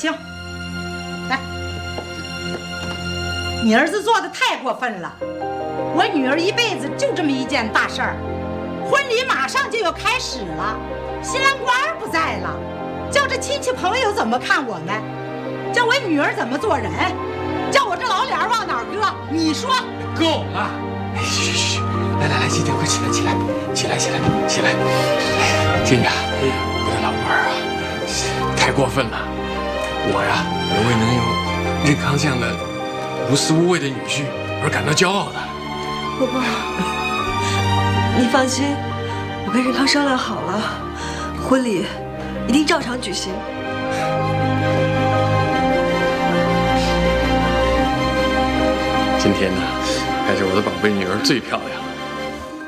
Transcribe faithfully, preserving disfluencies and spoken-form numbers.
请。来，你儿子做的太过分了。我女儿一辈子就这么一件大事儿，婚礼马上就要开始了，新郎官不在了，叫这亲戚朋友怎么看我们？叫我女儿怎么做人？叫我这老脸往哪儿搁？你说够了！哎，嘘嘘嘘，来来来，金姐快起来起来起来起来起来！哎，金家，我的老伴儿啊，太过分了。我呀，我为能有任康这样的无私无畏的女婿而感到骄傲的。 伯伯，你放心，我跟任康商量好了，婚礼一定照常举行。 今天呢，还是我的宝贝女儿最漂亮。